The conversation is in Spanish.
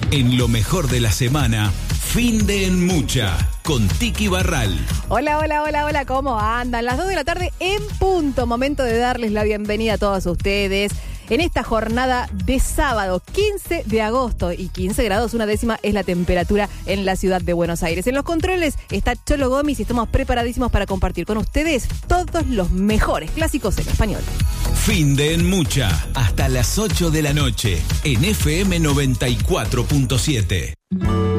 En lo mejor de la semana, Fin de En Mucha, con Tiki Barral. Hola, ¿cómo andan? Las 2 de la tarde en punto, momento de darles la bienvenida a todos ustedes. En esta jornada de sábado, 15 de agosto y 15 grados, 1/10 es la temperatura en la ciudad de Buenos Aires. En los controles está Cholo Gómez y estamos preparadísimos para compartir con ustedes todos los mejores clásicos en español. Fin de En Mucha, hasta las 8 de la noche, en FM 94.7.